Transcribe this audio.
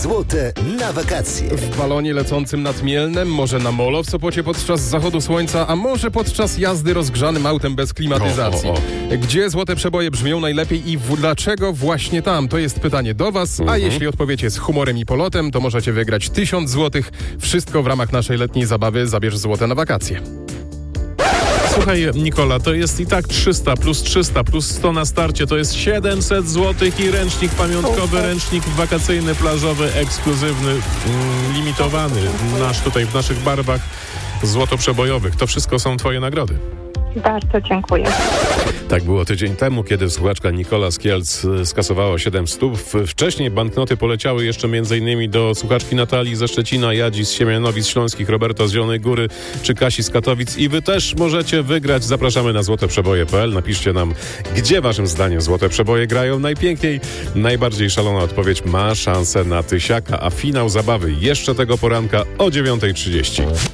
Złote na wakacje. W balonie lecącym nad Mielnem, może na molo w Sopocie podczas zachodu słońca, a może podczas jazdy rozgrzanym autem bez klimatyzacji. Gdzie złote przeboje brzmią najlepiej i dlaczego właśnie tam? To jest pytanie do Was, a jeśli odpowiecie z humorem i polotem, to możecie wygrać 1000 złotych. Wszystko w ramach naszej letniej zabawy Zabierz złote na wakacje. Słuchaj, Nikola, to jest i tak 300 plus 100 na starcie, to jest 700 zł i ręcznik pamiątkowy, ręcznik wakacyjny, plażowy, ekskluzywny, limitowany, nasz tutaj w naszych barwach złotoprzebojowych. To wszystko są Twoje nagrody. Bardzo dziękuję. Tak było tydzień temu, kiedy słuchaczka Nikola z Kielc skasowała 700. Wcześniej banknoty poleciały jeszcze m.in. do słuchaczki Natalii ze Szczecina, Jadzi z Siemianowic Śląskich, Roberta z Zielonej Góry czy Kasi z Katowic. I wy też możecie wygrać. Zapraszamy na złoteprzeboje.pl. Napiszcie nam, gdzie waszym zdaniem złote przeboje grają najpiękniej. Najbardziej szalona odpowiedź ma szansę na tysiaka, a finał zabawy jeszcze tego poranka o 9:30.